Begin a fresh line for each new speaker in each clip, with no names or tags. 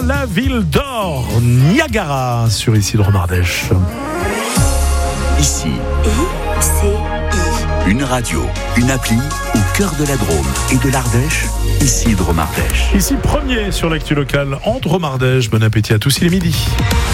la ville d'or, Niagara, sur Isidre Ardèche.
Ici, une radio, une appli au cœur de la Drôme et de l'Ardèche, Isidre Ardèche.
Ici, premier sur l'actu locale en Drôme Ardèche. Bon appétit à tous, il est midi.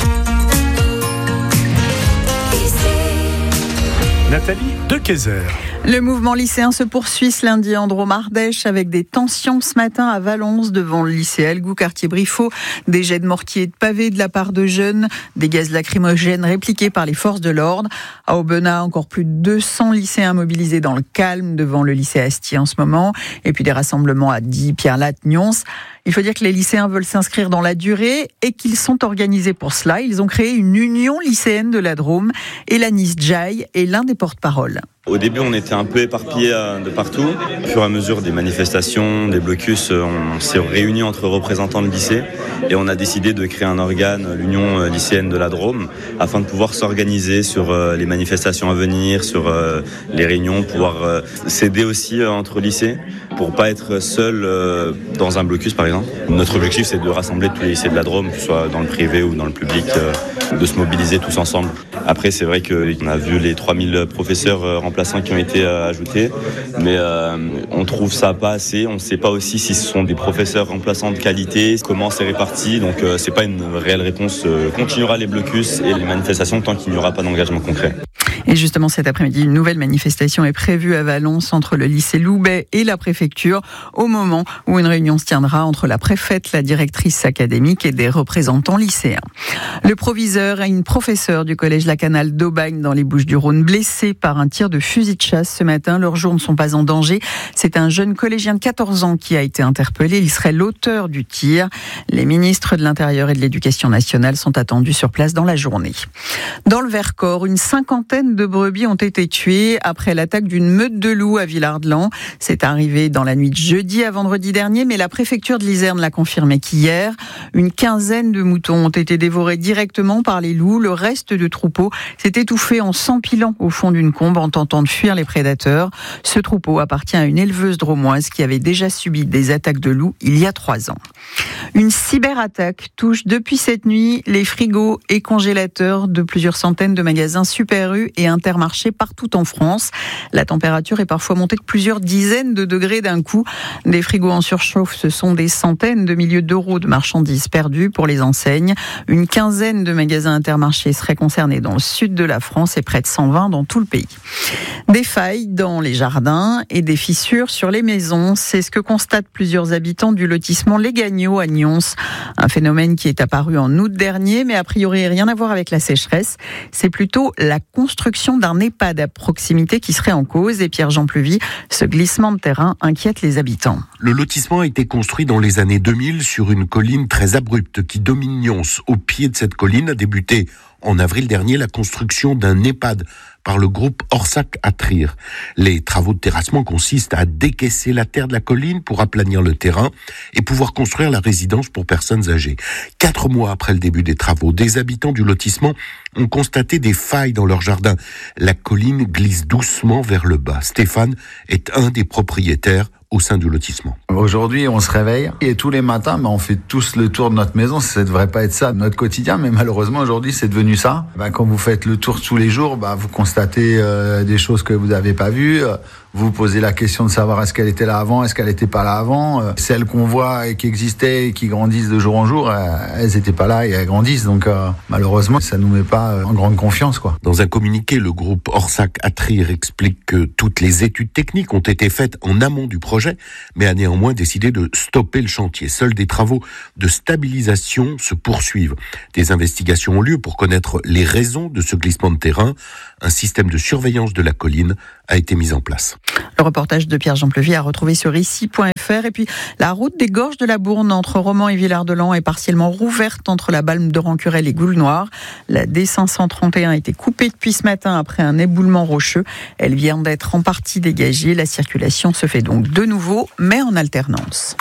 Nathalie Dequezer.
Le mouvement lycéen se poursuit ce lundi en Drôme Ardèche avec des tensions ce matin à Valence devant le lycée Algou, quartier Briffaut. Des jets de mortier et de pavés de la part de jeunes, des gaz lacrymogènes répliqués par les forces de l'ordre. À Aubenas, encore plus de 200 lycéens mobilisés dans le calme devant le lycée Astier en ce moment. Et puis des rassemblements à Die, Pierre-Latte, Nyons. Il faut dire que les lycéens veulent s'inscrire dans la durée et qu'ils sont organisés pour cela. Ils ont créé une union lycéenne de la Drôme. Elanis Djaï est l'un des porte-parole.
Au début, on était un peu éparpillés de partout. Au fur et à mesure des manifestations, des blocus, on s'est réunis entre représentants de lycée et on a décidé de créer un organe, l'Union lycéenne de la Drôme, afin de pouvoir s'organiser sur les manifestations à venir, sur les réunions, pouvoir s'aider aussi entre lycées pour pas être seul dans un blocus, par exemple. Notre objectif, c'est de rassembler tous les lycées de la Drôme, que ce soit dans le privé ou dans le public, de se mobiliser tous ensemble. Après, c'est vrai qu'on a vu les 3000 professeurs remplaçants qui ont été ajoutés, mais on trouve ça pas assez. On ne sait pas aussi si ce sont des professeurs remplaçants de qualité, comment c'est réparti, donc c'est pas une réelle réponse. Continuera les blocus et les manifestations tant qu'il n'y aura pas d'engagement concret.
Et justement, cet après-midi, une nouvelle manifestation est prévue à Valence entre le lycée Loubet et la préfecture, au moment où une réunion se tiendra entre la préfète, la directrice académique et des représentants lycéens. Le proviseur et une professeure du collège La Canale d'Aubagne dans les Bouches-du-Rhône blessés par un tir de fusil de chasse ce matin. Leurs jours ne sont pas en danger. C'est un jeune collégien de 14 ans qui a été interpellé. Il serait l'auteur du tir. Les ministres de l'Intérieur et de l'Éducation nationale sont attendus sur place dans la journée. Dans le Vercors, une cinquantaine de brebis ont été tuées après l'attaque d'une meute de loups à Villard-de-Lans. C'est arrivé dans la nuit de jeudi à vendredi dernier, mais la préfecture de l'Isère l'a confirmé qu'hier, une quinzaine de moutons ont été dévorés directement par les loups. Le reste du troupeau s'est étouffé en s'empilant au fond d'une combe en tentant de fuir les prédateurs. Ce troupeau appartient à une éleveuse drômoise qui avait déjà subi des attaques de loups il y a 3 ans. Une cyberattaque touche depuis cette nuit les frigos et congélateurs de plusieurs centaines de magasins Super U et Intermarché partout en France. La température est parfois montée de plusieurs dizaines de degrés d'un coup. Des frigos en surchauffe, ce sont des centaines de milliers d'euros de marchandises perdues pour les enseignes. Une quinzaine de magasins Intermarché seraient concernés dans le sud de la France et près de 120 dans tout le pays. Des failles dans les jardins et des fissures sur les maisons, c'est ce que constatent plusieurs habitants du lotissement Les Gagnots à Nyons. Un phénomène qui est apparu en août dernier, mais a priori rien à voir avec la sécheresse. C'est plutôt la construction d'un EHPAD à proximité qui serait en cause. Et Pierre-Jean Pluvy, ce glissement de terrain inquiète les habitants.
Le lotissement a été construit dans les années 2000 sur une colline très abrupte qui domine Nyons. Au pied de cette colline a débuté en avril dernier la construction d'un EHPAD par le groupe Orsac à Trier. Les travaux de terrassement consistent à décaisser la terre de la colline pour aplanir le terrain et pouvoir construire la résidence pour personnes âgées. 4 mois après le début des travaux, des habitants du lotissement ont constaté des failles dans leur jardin. La colline glisse doucement vers le bas. Stéphane est un des propriétaires au sein du lotissement.
Aujourd'hui, on se réveille et tous les matins, on fait tous le tour de notre maison. Ça ne devrait pas être ça, notre quotidien, mais malheureusement, aujourd'hui, c'est devenu ça. Quand vous faites le tour tous les jours, vous constatez des choses que vous n'avez pas vues. Vous posez la question de savoir est-ce qu'elle était là avant, est-ce qu'elle n'était pas là avant. Celles qu'on voit et qui existaient et qui grandissent de jour en jour, elles n'étaient pas là et elles grandissent. Donc malheureusement, ça ne nous met pas en grande confiance, quoi.
Dans un communiqué, le groupe Orsac à Trier explique que toutes les études techniques ont été faites en amont du projet, mais a néanmoins décidé de stopper le chantier. Seuls des travaux de stabilisation se poursuivent. Des investigations ont lieu pour connaître les raisons de ce glissement de terrain. Un système de surveillance de la colline a été mis en place.
Le reportage de Pierre-Jean Plevy à retrouver sur ici.fr. Et puis, la route des Gorges de la Bourne entre Romans et Villard-de-Lans est partiellement rouverte entre la Balme de Rancurel et Goulnoir. La D531 a été coupée depuis ce matin après un éboulement rocheux. Elle vient d'être en partie dégagée. La circulation se fait donc de nouveau, mais en alternance.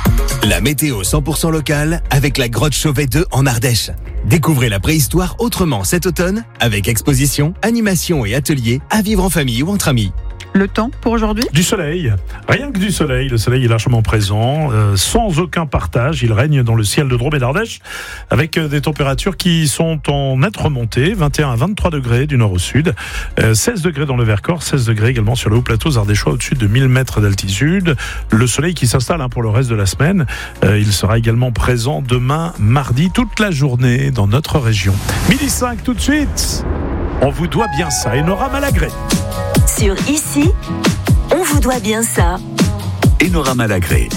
La météo 100% locale avec la grotte Chauvet 2 en Ardèche. Découvrez la préhistoire autrement cet automne avec exposition, animation et ateliers à vivre en famille ou entre amis.
Le temps pour aujourd'hui ?
Du soleil, rien que du soleil. Le soleil est largement présent, sans aucun partage. Il règne dans le ciel de Drôme et d'Ardèche, avec des températures qui sont en nette remontée, 21 à 23 degrés du nord au sud, 16 degrés dans le Vercors, 16 degrés également sur le haut plateau ardéchois au-dessus de 1000 mètres d'altitude. Le soleil qui s'installe pour le reste de la semaine. Il sera également présent demain, mardi, toute la journée dans notre région. 12h05 tout de suite. On vous doit bien ça. Enora Malagré.
Sur Ici, on vous doit bien ça.
Enora Malagré.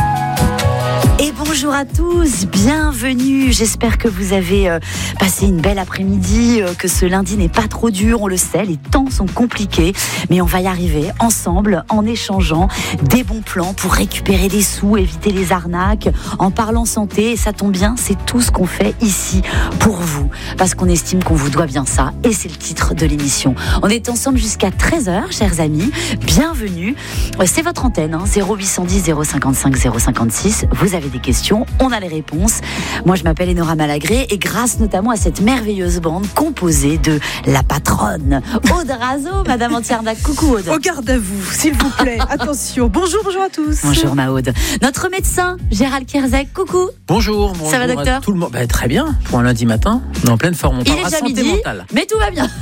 Et bonjour à tous, bienvenue. J'espère que vous avez passé une belle après-midi, que ce lundi n'est pas trop dur. On le sait, les temps sont compliqués, mais on va y arriver ensemble en échangeant des bons plans pour récupérer des sous, éviter les arnaques, en parlant santé. Et ça tombe bien, c'est tout ce qu'on fait ici pour vous, parce qu'on estime qu'on vous doit bien ça. Et c'est le titre de l'émission. On est ensemble jusqu'à 13h, chers amis. Bienvenue. C'est votre antenne, 0810 055 056. Vous avez des questions, on a les réponses. Moi, je m'appelle Enora Malagré et grâce notamment à cette merveilleuse bande composée de la patronne Aude Razo, Madame Antiarnac. Coucou Aude.
Au garde à vous, s'il vous plaît. Attention. Bonjour à tous.
Bonjour ma Aude. Notre médecin Gérald Kierzek. Coucou.
Bonjour.
Ça va docteur?
Tout le monde. Très bien. Pour un lundi matin, on est en pleine forme. On
Il est
parlera
déjà
santé
midi,
mentale.
mais tout va bien.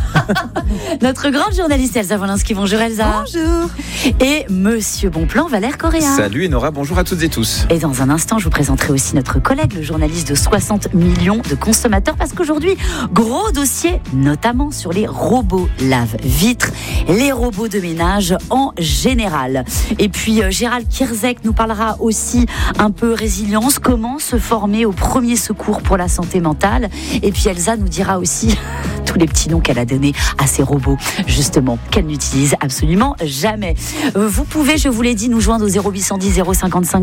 Notre grande journaliste Elsa Wolinski. Bonjour Elsa.
Bonjour.
Et Monsieur Bonplan Valère Correa.
Salut Enora, bonjour à toutes et tous.
Et dans un instant, je vous présenterai aussi notre collègue, le journaliste de 60 millions de consommateurs, parce qu'aujourd'hui, gros dossier, notamment sur les robots lave-vitres, les robots de ménage en général. Et puis, Gérald Kierzek nous parlera aussi un peu résilience, comment se former au premier secours pour la santé mentale. Et puis, Elsa nous dira aussi tous les petits noms qu'elle a donnés à ces robots, justement, qu'elle n'utilise absolument jamais. Vous pouvez, je vous l'ai dit, nous joindre au 0810 055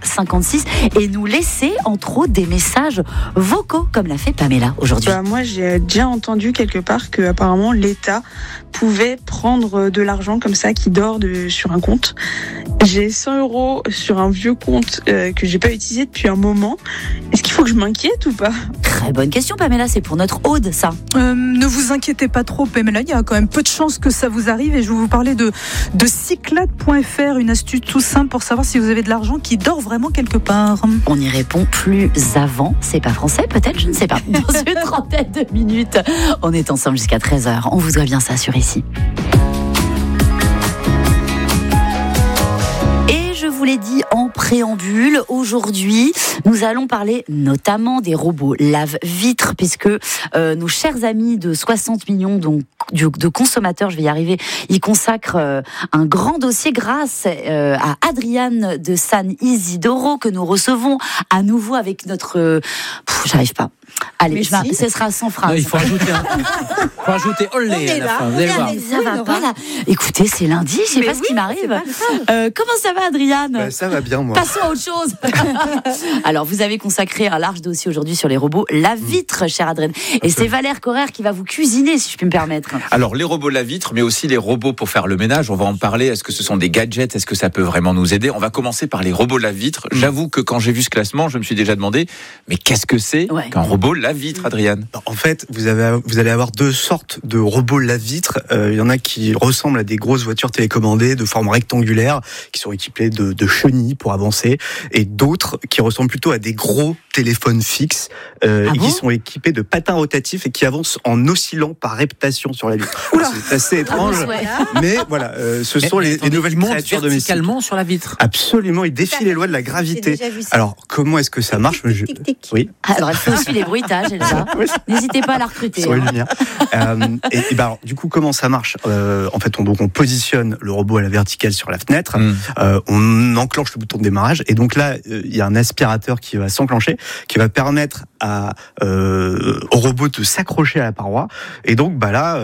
056 et nous laisser, entre autres, des messages vocaux, comme l'a fait Pamela aujourd'hui.
Moi, j'ai déjà entendu quelque part que apparemment l'État pouvait prendre de l'argent comme ça qui dort sur un compte. J'ai 100 € sur un vieux compte que j'ai pas utilisé depuis un moment. Est-ce qu'il faut que je m'inquiète ou pas ?
Très bonne question, Pamela, c'est pour notre Aude, ça.
Ne vous inquiétez pas trop, Pamela, il y a quand même peu de chances que ça vous arrive et je vais vous parler de Cyclade.fr, une astuce tout simple pour savoir si vous avez de l'argent qui dort vraiment quelque part.
On y répond plus avant, c'est pas français peut-être, je ne sais pas. Dans une trentaine de minutes, on est ensemble jusqu'à 13h, on vous doit bien ça sur Ici. Je vous l'ai dit en préambule, aujourd'hui, nous allons parler notamment des robots lave-vitres, puisque nos chers amis de 60 millions de consommateurs, je vais y arriver, ils consacrent un grand dossier grâce à Adriane de San Isidoro, que nous recevons à nouveau avec notre... j'arrive pas. Allez, ce sera sans phrase.
Non, il faut ajouter olé à la fin. Vous allez voir.
Ça va pas là. Écoutez, c'est lundi, je sais pas ce qui m'arrive. Comment ça va, Adriane ?
Ça va bien, moi.
Passons à autre chose. Alors, vous avez consacré un large dossier aujourd'hui sur les robots lave-vitres, chère Adriane. Et c'est Valère Correa qui va vous cuisiner, si je puis me permettre.
Alors, les robots lave-vitres, mais aussi les robots pour faire le ménage, on va en parler. Est-ce que ce sont des gadgets ? Est-ce que ça peut vraiment nous aider ? On va commencer par les robots lave-vitres. J'avoue que quand j'ai vu ce classement, je me suis déjà demandé, mais qu'est-ce que c'est qu'un robot lave-vitre, Adriane ?
En fait, vous allez avoir deux sortes de robots lave-vitres. Il y en a qui ressemblent à des grosses voitures télécommandées de forme rectangulaire, qui sont équipées de chenilles pour avancer, et d'autres qui ressemblent plutôt à des gros téléphones fixes, et qui sont équipés de patins rotatifs et qui avancent en oscillant par reptation sur la vitre. C'est assez étrange, mais voilà, ce sont les nouvelles créatures domestiques.
Verticalement sur la vitre.
Absolument, ils défient les lois de la gravité. Alors, comment est-ce que ça marche ? Oui.
Alors, elle fait aussi les bruitages, Elsa. N'hésitez pas à la recruter.
Sur les lumières. Alors, du coup, comment ça marche ? En fait, on positionne le robot à la verticale sur la fenêtre, on enclenche le bouton de démarrage, et donc là, il y a un aspirateur qui va s'enclencher, qui va permettre au robot de s'accrocher à la paroi, et donc là,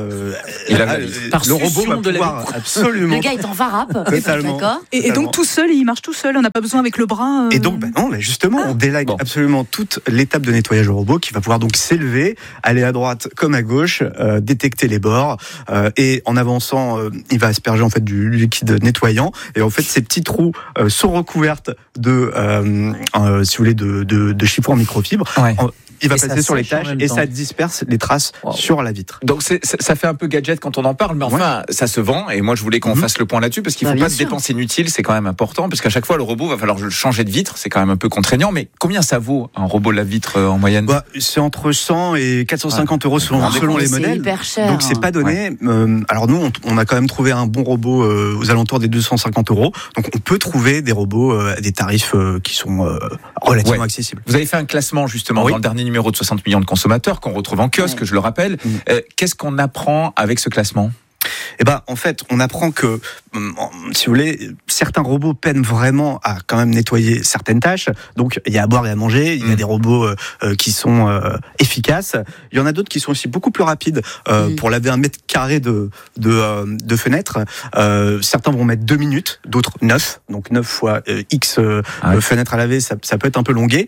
le robot va pouvoir absolument...
Le gars est en varap, d'accord ?
Et donc tout seul, il marche tout seul, on n'a pas besoin avec le bras...
Et donc, non, mais justement, on délègue absolument toute l'étape de nettoyage au robot, qui va pouvoir donc s'élever, aller à droite comme à gauche, détecter les bords, et en avançant, il va asperger en fait du liquide nettoyant, et en fait ces petits trous sont recouvertes de, si vous voulez, de chiffons en microfibre. il va passer sur l'étage et ça disperse les traces sur la vitre.
Donc ça fait un peu gadget quand on en parle, mais enfin ça se vend. Et moi je voulais qu'on fasse le point là-dessus parce qu'il ne faut pas de dépenses inutiles, c'est quand même important parce qu'à chaque fois le robot va falloir changer de vitre, c'est quand même un peu contraignant. Mais combien ça vaut un robot lave-vitre en moyenne?
C'est entre 100 et 450 euros selon les modèles.
Hyper cher.
Donc c'est pas donné. Alors nous on a quand même trouvé un bon robot aux alentours des 250 euros. Donc on peut trouver des robots à des tarifs qui sont relativement accessibles.
Vous avez fait un classement justement dans le dernier numéro de 60 millions de consommateurs qu'on retrouve en kiosque, je le rappelle. Qu'est-ce qu'on apprend avec ce classement?
En fait, on apprend que, si vous voulez, certains robots peinent vraiment à quand même nettoyer certaines tâches. Donc, il y a à boire et à manger. Il y a des robots qui sont efficaces. Il y en a d'autres qui sont aussi beaucoup plus rapides pour laver 1 mètre carré de fenêtre. Certains vont mettre 2 minutes, d'autres 9. Donc 9 fois X fenêtres à laver, ça peut être un peu longué.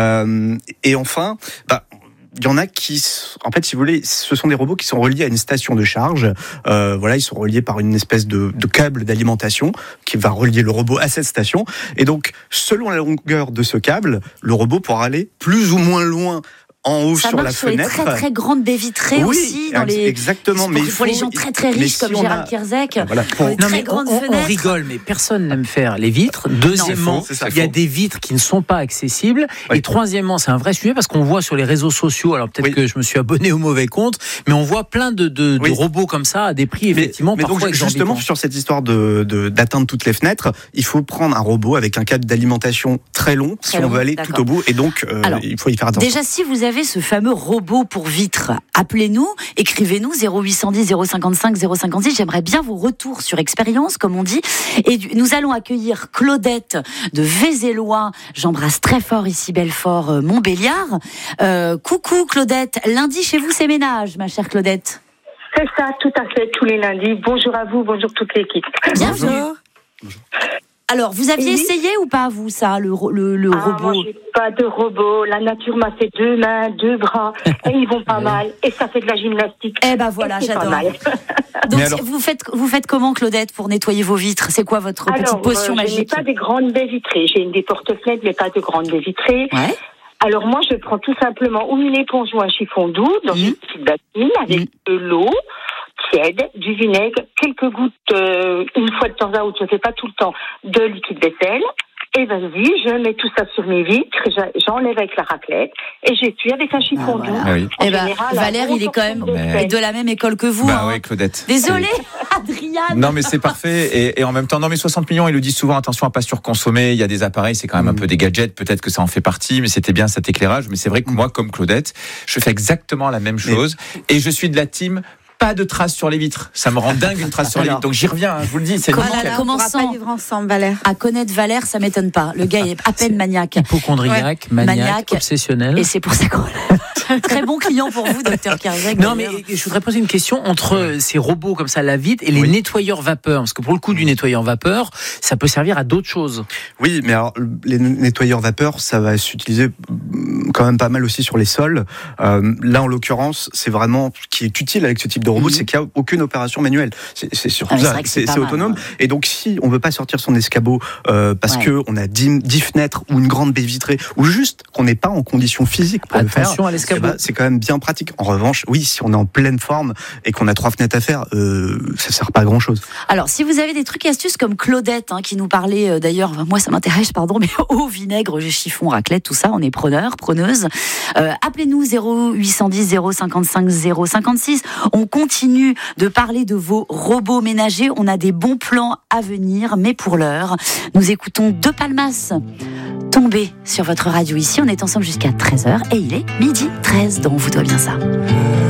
Et enfin, il y en a qui, en fait, si vous voulez, ce sont des robots qui sont reliés à une station de charge. Ils sont reliés par une espèce de câble d'alimentation qui va relier le robot à cette station. Et donc, selon la longueur de ce câble, le robot pourra aller plus ou moins loin en haut sur la fenêtre.
Ça marche sur les très très grandes baies vitrées aussi.
Exactement.
Mais pour les gens très très riches comme Gérald Kierzek, très grandes fenêtres.
On rigole, mais personne n'aime faire les vitres. Deuxièmement, il y a des vitres qui ne sont pas accessibles. Et troisièmement, c'est un vrai sujet parce qu'on voit sur les réseaux sociaux, alors peut-être que je me suis abonné au mauvais compte, mais on voit plein de robots comme ça à des prix effectivement parfois
donc, justement, sur cette histoire d'atteindre toutes les fenêtres, il faut prendre un robot avec un câble d'alimentation très long si on veut aller tout au bout. Et donc, il faut y faire attention.
Déjà, si vous avez ce fameux robot pour vitres, appelez-nous, écrivez-nous 0810 055 056. J'aimerais bien vos retours sur expérience, comme on dit. Et nous allons accueillir Claudette de Vézélois. J'embrasse très fort ici Belfort, Montbéliard. Coucou Claudette, lundi chez vous c'est ménage, ma chère Claudette.
C'est ça, tout à fait, tous les lundis. Bonjour à vous, bonjour toute l'équipe.
Bienvenue. Bonjour. Alors, vous aviez essayé ou pas, vous, ça, le robot?
Moi, j'ai pas de robot. La nature m'a fait 2 mains, 2 bras, et ils vont pas mal. Et ça fait de la gymnastique.
Voilà, j'adore. Donc, alors... vous faites comment, Claudette, pour nettoyer vos vitres? C'est quoi votre petite potion magique?
Je n'ai pas des grandes baies vitrées. J'ai des porte-fenêtres, mais pas de grandes baies vitrées. Ouais. Alors, moi, je prends tout simplement ou une éponge ou un chiffon doux dans une petite bassine avec de l'eau tiède, du vinaigre, quelques gouttes, une fois de temps à autre, je ne fais pas tout le temps, de liquide vaisselle. Et vas-y, je mets tout ça sur mes vitres, j'enlève avec la raclette et j'essuie avec un chiffon doux.
Valère, il est quand même de la même école que vous.
Oui, Claudette.
Désolée, Adriane.
Non, mais c'est parfait. Et en même temps, 60 millions, ils le disent souvent, attention à pas surconsommer. Il y a des appareils, c'est quand même un peu des gadgets. Peut-être que ça en fait partie, mais c'était bien cet éclairage. Mais c'est vrai que moi, comme Claudette, je fais exactement la même chose. Et je suis de la team. Pas de traces sur les vitres. Ça me rend dingue une trace sur les vitres. Donc j'y reviens, je vous le dis.
Commençons
pas vivre ensemble, Valère.
À connaître Valère, ça m'étonne pas. Le gars est à peine maniaque.
Hypochondriaque, maniaque, obsessionnel.
Et c'est pour ça qu'on très bon client pour vous, docteur Kierzek.
Non, mais je voudrais poser une question entre ces robots comme ça, la vitre, et les nettoyeurs vapeur. Parce que pour le coup du nettoyeur vapeur, ça peut servir à d'autres choses.
Oui, mais alors les nettoyeurs vapeur, ça va s'utiliser quand même pas mal aussi sur les sols. Là, en l'occurrence, c'est vraiment ce qui est utile avec ce type de robot, c'est qu'il n'y a aucune opération manuelle. C'est surtout ça, c'est autonome. Et donc, si on ne veut pas sortir son escabeau parce qu'on a 10 fenêtres ou une grande baie vitrée, ou juste qu'on n'est pas en condition physique pour le faire,
à l'escabeau.
C'est quand même bien pratique. En revanche, oui, si on est en pleine forme et qu'on a 3 fenêtres à faire, ça ne sert pas à grand-chose.
Alors, si vous avez des trucs et astuces comme Claudette, qui nous parlait d'ailleurs, moi ça m'intéresse, mais eau, vinaigre, chiffon, raclette, tout ça, on est preneuse. Appelez-nous 0810 055 056. On continue de parler de vos robots ménagers. On a des bons plans à venir, mais pour l'heure, nous écoutons De Palmas tomber sur votre radio ici. On est ensemble jusqu'à 13h et il est 12h13, donc on vous doit bien ça.